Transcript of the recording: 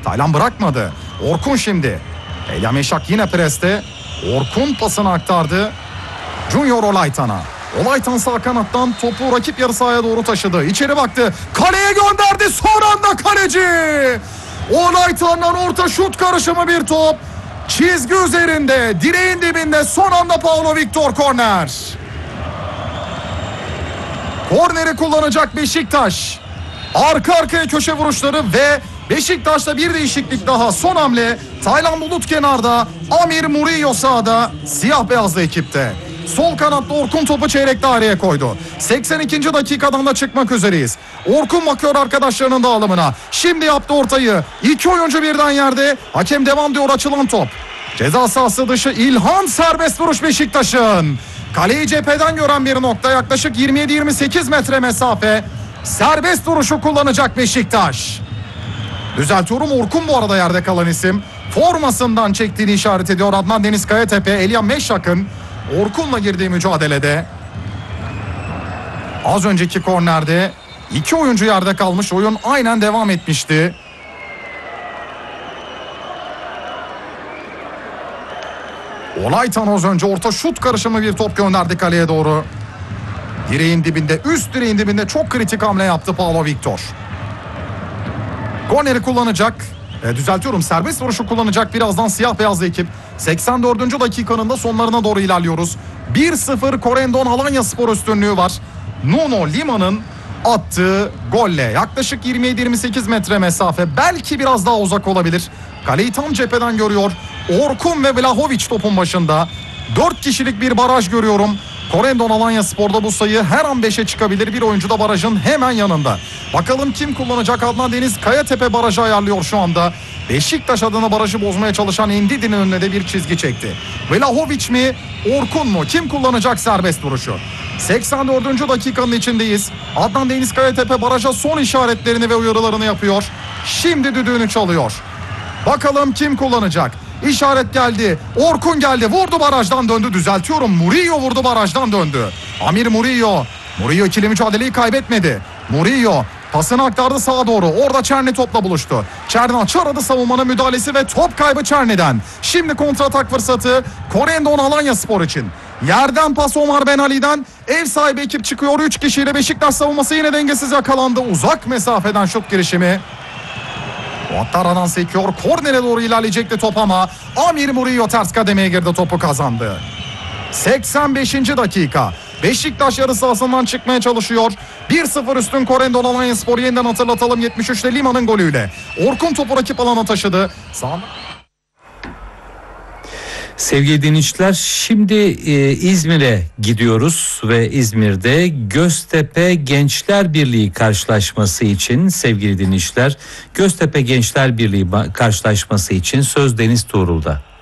Taylan bırakmadı. Orkun şimdi. Elia Meşak yine preste. Orkun pasını aktardı. Junior Olaytan'a. Olaytan sağ kanattan topu rakip yarı sahaya doğru taşıdı. İçeri baktı. Kaleye gönderdi. Son anda kaleci. Olaytan'dan orta şut karışımı bir top. Çizgi üzerinde, direğin dibinde, son anda Paulo Victor korner. Korneri kullanacak Beşiktaş. Arka arkaya köşe vuruşları ve Beşiktaş'ta bir değişiklik daha. Son hamle. Taylan Bulut kenarda, Amir Murillo sağda, siyah beyazlı ekipte. Sol kanatta Orkun topu çeyrek daireye koydu. 82. dakikadan da çıkmak üzereyiz. Orkun bakıyor arkadaşlarının dağılımına. Şimdi yaptı ortayı. İki oyuncu birden yerde. Hakem devam diyor, açılan top. Ceza sahası dışı İlhan, serbest vuruş Beşiktaş'ın. Kaleyi cepheden gören bir nokta, yaklaşık 27-28 metre mesafe. Serbest vuruşu kullanacak Beşiktaş. Düzeltiyorum, Orkun bu arada yerde kalan isim. Formasından çektiğini işaret ediyor Adnan Deniz Kayatepe. Elia Meşak'ın Orkun'la girdiği mücadelede. Az önceki kornerde iki oyuncu yerde kalmış, oyun aynen devam etmişti. Olaytan az önce orta şut karışımı bir top gönderdi kaleye doğru. Direğin dibinde, üst direğin dibinde çok kritik hamle yaptı Paulo Victor. Korneri kullanacak. Düzeltiyorum, serbest vuruşu kullanacak birazdan siyah beyazlı ekip. 84. dakikanın da sonlarına doğru ilerliyoruz. 1-0 Corendon Alanyaspor üstünlüğü var. Nuno Lima'nın attığı golle yaklaşık 27-28 metre mesafe, belki biraz daha uzak olabilir. Kaleyi tam cepheden görüyor Orkun ve Vlahovic topun başında. 4 kişilik bir baraj görüyorum. Corendon Alanyaspor'da bu sayı her an 5'e çıkabilir. Bir oyuncu da barajın hemen yanında. Bakalım kim kullanacak? Adnan Deniz Kayatepe barajı ayarlıyor şu anda. Beşiktaş adına barajı bozmaya çalışan Endidi'nin önüne de bir çizgi çekti. Vlahovic mi, Orkun mu? Kim kullanacak serbest vuruşu? 84. dakikanın içindeyiz. Adnan Deniz Kayatepe baraja son işaretlerini ve uyarılarını yapıyor. Şimdi düdüğünü çalıyor. Bakalım kim kullanacak? İşaret geldi. Orkun geldi. Vurdu, barajdan döndü. Düzeltiyorum, Murillo vurdu, barajdan döndü. Amir Murillo. Murillo ikili mücadeleyi kaybetmedi. Murillo pasını aktardı sağa doğru. Orada Çerni topla buluştu. Çerni açı savunmanın müdahalesi ve top kaybı Çerni'den. Şimdi kontratak fırsatı Corendon Alanyaspor için. Yerden pas Omar Ben Ali'den. Ev sahibi ekip çıkıyor. 3 kişiyle Beşiktaş savunması yine dengesiz yakalandı. Uzak mesafeden şut girişimi. Ouattara'dan sekiyor. Kornere doğru ilerleyecekti top ama Amir Murillo ters kademeye girdi, topu kazandı. 85. dakika. Beşiktaş yarı sahasından çıkmaya çalışıyor. 1-0 üstün Corendon Alanyaspor, yeniden hatırlatalım, 73'te Lima'nın golüyle. Orkun topu rakip alana taşıdı. Sevgili dinleyiciler, şimdi İzmir'e gidiyoruz ve İzmir'de Göztepe Gençler Birliği karşılaşması için, sevgili dinleyiciler, Göztepe Gençler Birliği karşılaşması için söz Deniz Tuğrul'da.